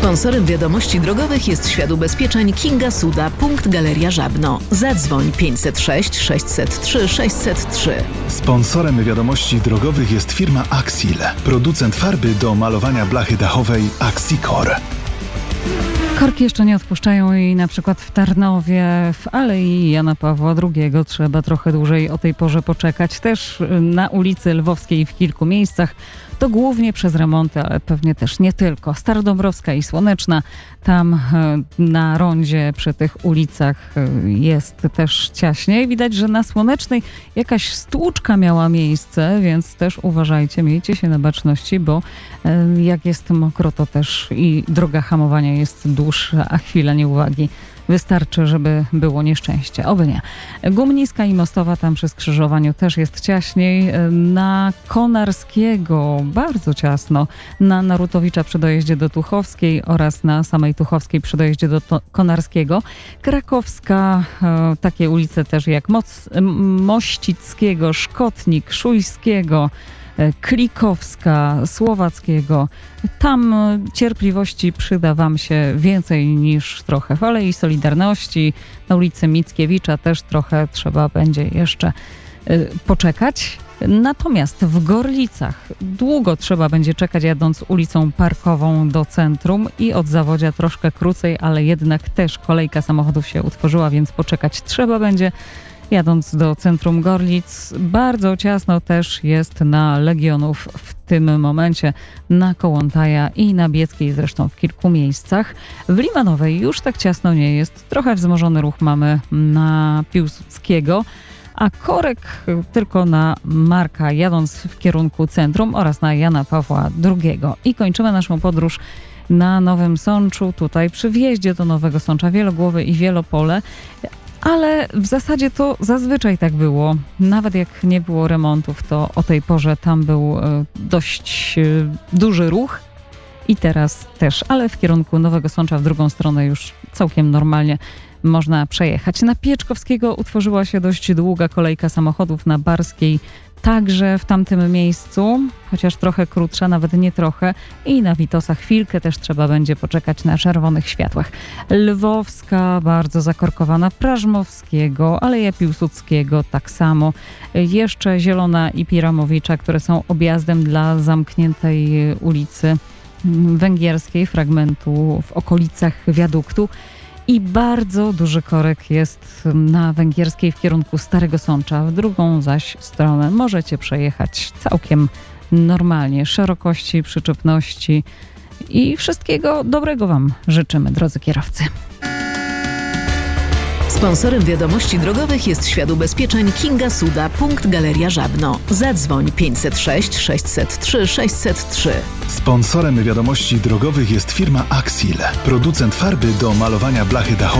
Sponsorem wiadomości drogowych jest Świat Ubezpieczeń Kinga Suda, punkt Galeria Żabno. Zadzwoń 506 603 603. Sponsorem wiadomości drogowych jest firma Axil, producent farby do malowania blachy dachowej Axicor. Korki jeszcze nie odpuszczają i na przykład w Tarnowie, w Alei Jana Pawła II trzeba trochę dłużej o tej porze poczekać. Też na ulicy Lwowskiej w kilku miejscach. To głównie przez remonty, ale pewnie też nie tylko. Starodąbrowska i Słoneczna, tam na rondzie przy tych ulicach jest też ciaśniej. Widać, że na Słonecznej jakaś stłuczka miała miejsce, więc też uważajcie, miejcie się na baczności, bo jak jest mokro, to też i droga hamowania jest dłuższa, a chwila nieuwagi wystarczy, żeby było nieszczęście. Oby nie. Gumniska i Mostowa, tam przy skrzyżowaniu też jest ciaśniej. Na Konarskiego bardzo ciasno. Na Narutowicza przy dojeździe do Tuchowskiej oraz na samej Tuchowskiej przy dojeździe do Konarskiego. Krakowska, takie ulice też jak Mościckiego, Szkotnik, Szujskiego, Klikowska, Słowackiego. Tam cierpliwości przyda wam się więcej niż trochę. W Alei Solidarności, na ulicy Mickiewicza też trochę trzeba będzie jeszcze poczekać. Natomiast w Gorlicach długo trzeba będzie czekać, jadąc ulicą Parkową do centrum i od Zawodzia troszkę krócej, ale jednak też kolejka samochodów się utworzyła, więc poczekać trzeba będzie. Jadąc do centrum Gorlic, bardzo ciasno też jest na Legionów w tym momencie, na Kołłątaja i na Bieckiej, zresztą w kilku miejscach. W Limanowej już tak ciasno nie jest, trochę wzmożony ruch mamy na Piłsudskiego, a korek tylko na Marka, jadąc w kierunku centrum oraz na Jana Pawła II. I kończymy naszą podróż na Nowym Sączu, tutaj przy wjeździe do Nowego Sącza, Wielogłowy i Wielopole. Ale w zasadzie to zazwyczaj tak było. Nawet jak nie było remontów, to o tej porze tam był dość duży ruch. I teraz też, ale w kierunku Nowego Sącza w drugą stronę już całkiem normalnie można przejechać. Na Pieczkowskiego utworzyła się dość długa kolejka samochodów, na Barskiej także w tamtym miejscu, chociaż trochę krótsza, nawet nie trochę. I na Witosa chwilkę też trzeba będzie poczekać na czerwonych światłach. Lwowska bardzo zakorkowana, Prażmowskiego, Aleja Piłsudskiego tak samo. Jeszcze Zielona i Piramowicza, które są objazdem dla zamkniętej ulicy Węgierskiej, fragmentu w okolicach wiaduktu. I bardzo duży korek jest na Węgierskiej w kierunku Starego Sącza. W drugą zaś stronę możecie przejechać całkiem normalnie. Szerokości, przyczepności i wszystkiego dobrego wam życzymy, drodzy kierowcy. Sponsorem wiadomości drogowych jest Świat Ubezpieczeń Kinga Suda, punkt Galeria Żabno. Zadzwoń 506 603 603. Sponsorem wiadomości drogowych jest firma Axil, producent farby do malowania blachy dachowej